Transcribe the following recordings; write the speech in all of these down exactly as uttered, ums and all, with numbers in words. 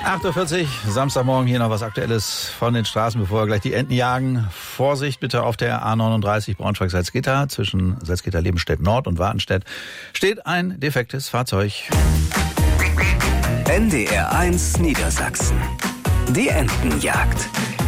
acht Uhr vierzig, Samstagmorgen, hier noch was Aktuelles von den Straßen, bevor wir gleich die Enten jagen. Vorsicht bitte auf der A neununddreißig Braunschweig-Salzgitter. Zwischen Salzgitter-Lebenstedt-Nord und Wartenstedt steht ein defektes Fahrzeug. N D R eins Niedersachsen. Die Entenjagd.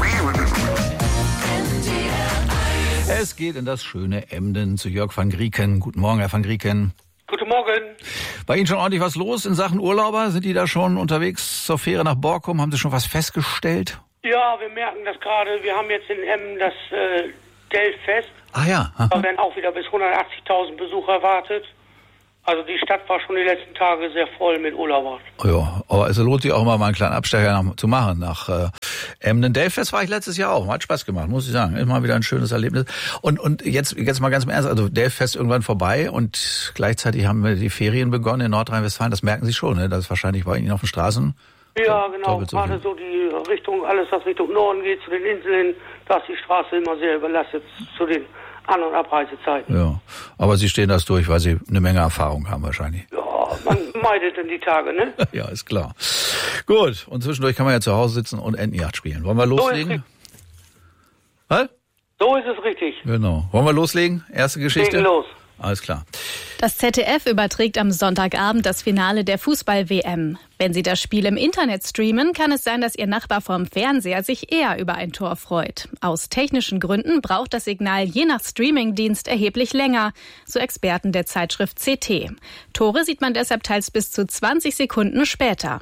Es geht in das schöne Emden zu Jörg van Grieken. Guten Morgen, Herr van Grieken. Guten Morgen. Bei Ihnen schon ordentlich was los in Sachen Urlauber? Sind die da schon unterwegs zur Fähre nach Borkum? Haben Sie schon was festgestellt? Ja, wir merken das gerade. Wir haben jetzt in Emden das äh, Delfest. Ah ja. Da werden auch wieder bis hundertachtzigtausend Besucher erwartet. Also die Stadt war schon die letzten Tage sehr voll mit Urlaubern. Ja, aber es lohnt sich auch immer mal einen kleinen Abstecher nach, zu machen nach äh, Emden. Delfest war ich letztes Jahr auch. Hat Spaß gemacht, muss ich sagen. Immer wieder ein schönes Erlebnis. Und und jetzt jetzt mal ganz im Ernst, also Delfest irgendwann vorbei und gleichzeitig haben wir die Ferien begonnen in Nordrhein-Westfalen. Das merken Sie schon, ne? Das ist wahrscheinlich bei Ihnen auf den Straßen. Ja, genau. Gerade so die Richtung, alles was Richtung Norden geht, zu den Inseln, da ist die Straße immer sehr überlastet zu den An- und Abreisezeiten. Ja, aber Sie stehen das durch, weil Sie eine Menge Erfahrung haben wahrscheinlich. Ja, man meidet denn die Tage, ne? Ja, ist klar. Gut, und zwischendurch kann man ja zu Hause sitzen und Entenjagd spielen. Wollen wir loslegen? So Was? So ist es richtig. Genau. Wollen wir loslegen? Erste Geschichte? Legen los. Alles klar. Das Z D F überträgt am Sonntagabend das Finale der Fußball-W M. Wenn Sie das Spiel im Internet streamen, kann es sein, dass Ihr Nachbar vorm Fernseher sich eher über ein Tor freut. Aus technischen Gründen braucht das Signal je nach Streamingdienst erheblich länger, so Experten der Zeitschrift C T. Tore sieht man deshalb teils bis zu zwanzig Sekunden später.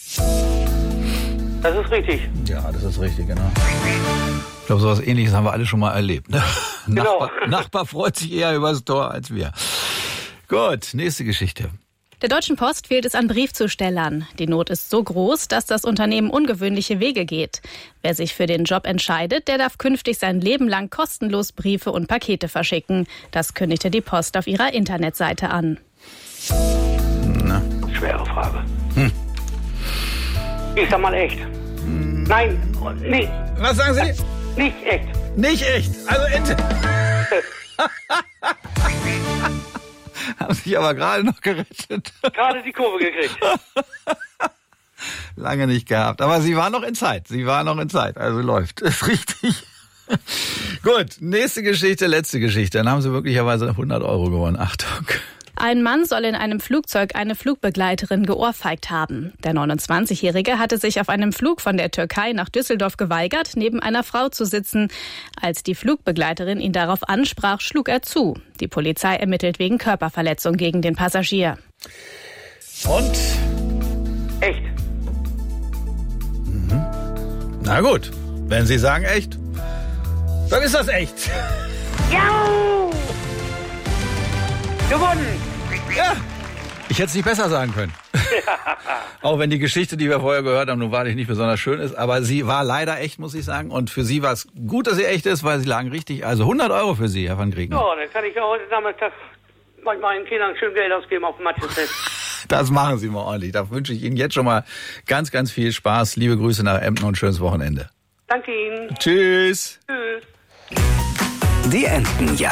Das ist richtig. Ja, das ist richtig, genau. Ich glaube, sowas Ähnliches haben wir alle schon mal erlebt. Ne? Genau. Nachbar, Nachbar freut sich eher über das Tor als wir. Gut, nächste Geschichte. Der Deutschen Post fehlt es an Briefzustellern. Die Not ist so groß, dass das Unternehmen ungewöhnliche Wege geht. Wer sich für den Job entscheidet, der darf künftig sein Leben lang kostenlos Briefe und Pakete verschicken. Das kündigte die Post auf ihrer Internetseite an. Na. Schwere Frage. Hm. Ich sag mal echt. Hm. Nein, nee. Was sagen Sie? Nicht echt. Nicht echt. Also Ente. Haben sich aber gerade noch gerettet. Gerade die Kurve gekriegt. Lange nicht gehabt. Aber Sie waren noch in Zeit. Sie waren noch in Zeit. Also läuft. Ist richtig. Gut, nächste Geschichte, letzte Geschichte. Dann haben Sie möglicherweise hundert Euro gewonnen. Achtung. Ein Mann soll in einem Flugzeug eine Flugbegleiterin geohrfeigt haben. Der neunundzwanzigjährige hatte sich auf einem Flug von der Türkei nach Düsseldorf geweigert, neben einer Frau zu sitzen. Als die Flugbegleiterin ihn darauf ansprach, schlug er zu. Die Polizei ermittelt wegen Körperverletzung gegen den Passagier. Und? Echt. Mhm. Na gut, wenn Sie sagen echt, dann ist das echt. Ja! Gewonnen! Ja, ich hätte es nicht besser sagen können. Auch wenn die Geschichte, die wir vorher gehört haben, nun wahrlich nicht besonders schön ist, aber sie war leider echt, muss ich sagen. Und für Sie war es gut, dass sie echt ist, weil sie lagen richtig. Also hundert Euro für Sie, Herr van Grieken. Ja, dann kann ich ja heute Nachmittag meinen Kindern schön Geld ausgeben auf dem Mathe-Test. Das machen Sie mal ordentlich. Da wünsche ich Ihnen jetzt schon mal ganz, ganz viel Spaß. Liebe Grüße nach Emden und schönes Wochenende. Danke Ihnen. Tschüss. Tschüss. Die Entenjagd.